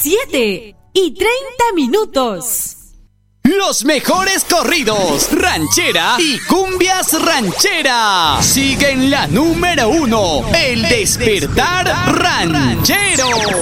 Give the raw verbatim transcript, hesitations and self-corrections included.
siete y treinta minutos. Los mejores corridos, ranchera y cumbias ranchera. Sigue en la número uno, El Despertar Ranchero.